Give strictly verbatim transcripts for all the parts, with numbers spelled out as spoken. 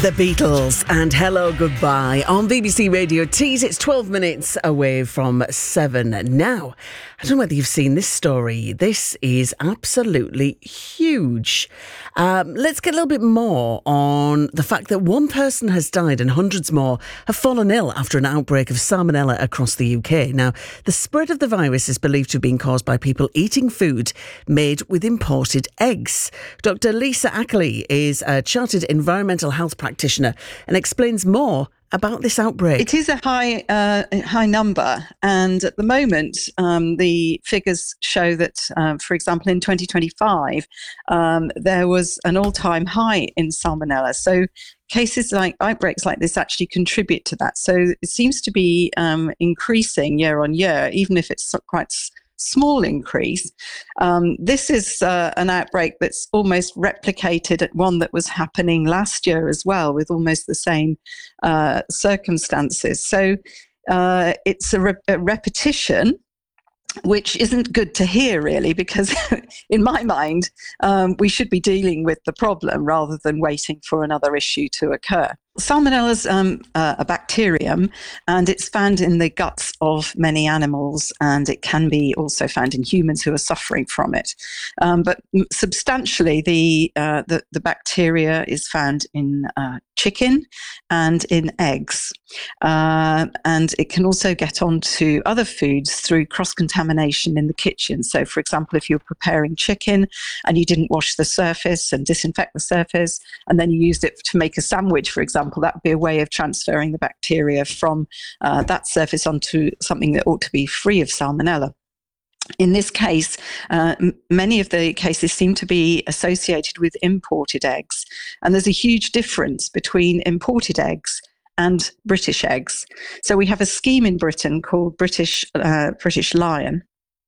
The Beatles and Hello Goodbye on B B C Radio Tees. It's twelve minutes away from seven now. I don't know whether you've seen this story. This is absolutely huge. Um, let's get a little bit more on the fact that one person has died and hundreds more have fallen ill after an outbreak of salmonella across the U K. Now, the spread of the virus is believed to have been caused by people eating food made with imported eggs. Doctor Lisa Ackley is a chartered environmental health practitioner and explains more about this outbreak. It is a high uh, high number, and at the moment um, the figures show that, uh, for example, in twenty twenty-five um, there was an all-time high in salmonella. So cases like outbreaks like this actually contribute to that. So it seems to be um, increasing year on year, even if it's quite small increase. Um, this is uh, an outbreak that's almost replicated at one that was happening last year as well, with almost the same uh, circumstances. So uh, it's a, re- a repetition, which isn't good to hear, really, because in my mind, um, we should be dealing with the problem rather than waiting for another issue to occur. Salmonella is um, uh, a bacterium, and it's found in the guts of many animals, and it can be also found in humans who are suffering from it. Um, but substantially, the, uh, the the bacteria is found in uh, chicken and in eggs, uh, and it can also get onto other foods through cross-contamination in the kitchen. So, for example, if you're preparing chicken and you didn't wash the surface and disinfect the surface, and then you used it to make a sandwich, for example, that would be a way of transferring the bacteria from uh, that surface onto something that ought to be free of salmonella. In this case, uh, m- many of the cases seem to be associated with imported eggs. And there's a huge difference between imported eggs and British eggs. So we have a scheme in Britain called British uh, British Lion.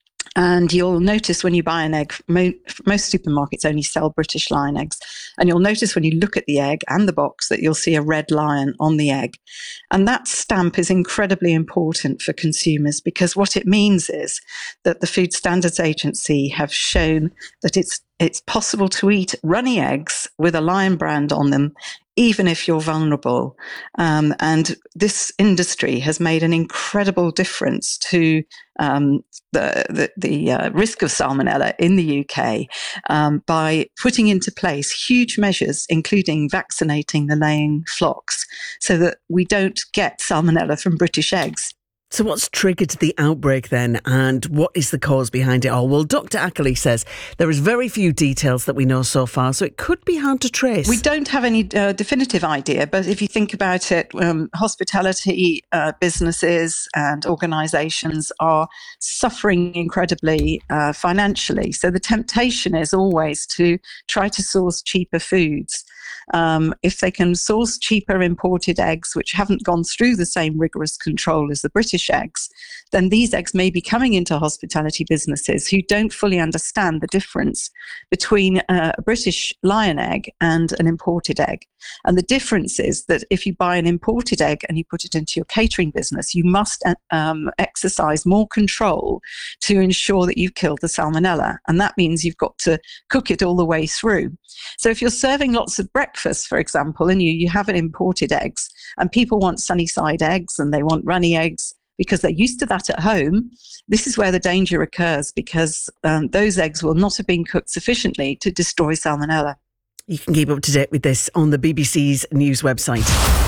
And you'll notice when you buy an egg, mo- most supermarkets only sell British Lion eggs. And you'll notice when you look at the egg and the box that you'll see a red lion on the egg. And that stamp is incredibly important for consumers, because what it means is that the Food Standards Agency have shown that it's it's possible to eat runny eggs with a lion brand on them, even if you're vulnerable. Um, and this industry has made an incredible difference to um, the, the, the uh, risk of salmonella in the U K um, by putting into place huge measures, including vaccinating the laying flocks, so that we don't get salmonella from British eggs. So what's triggered the outbreak then, and what is the cause behind it all? Well, Doctor Ackley says there is very few details that we know so far, so it could be hard to trace. We don't have any uh, definitive idea, but if you think about it, um, hospitality uh, businesses and organisations are suffering incredibly uh, financially. So the temptation is always to try to source cheaper foods. Um, if they can source cheaper imported eggs, which haven't gone through the same rigorous control as the British eggs, then these eggs may be coming into hospitality businesses who don't fully understand the difference between uh, a British Lion egg and an imported egg. And the difference is that if you buy an imported egg and you put it into your catering business, you must um, exercise more control to ensure that you've killed the salmonella. And that means you've got to cook it all the way through. So if you're serving lots of breakfast, for example, and you, you have an imported eggs, and people want sunny side eggs and they want runny eggs because they're used to that at home, this is where the danger occurs, because um, those eggs will not have been cooked sufficiently to destroy salmonella. You can keep up to date with this on the B B C's news website.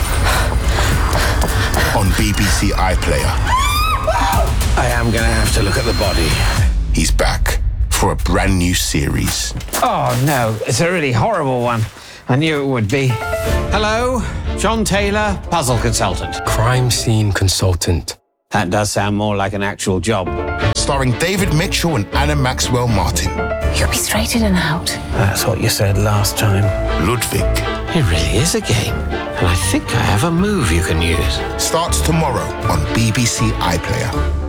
On B B C iPlayer. I am going to have to look at the body. He's back for a brand new series. Oh, no, it's a really horrible one. I knew it would be. Hello, John Taylor, puzzle consultant. Crime scene consultant. That does sound more like an actual job. Starring David Mitchell and Anna Maxwell Martin. You'll be straight in and out. That's what you said last time. Ludwig. It really is a game. And I think I have a move you can use. Starts tomorrow on B B C iPlayer.